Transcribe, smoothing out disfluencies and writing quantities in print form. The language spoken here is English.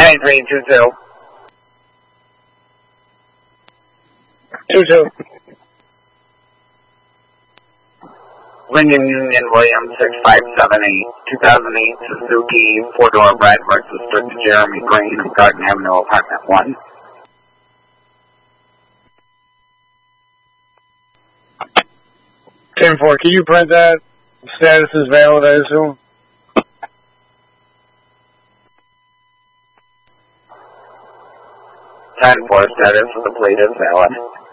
9322. 22. Lincoln Union Williams 6578, 2008 Suzuki 4-door red registered to Jeremy Green of Garden Avenue, apartment 1. 10-4, can you print that? Status is valid, I assume? 10-4, status of the plate is valid.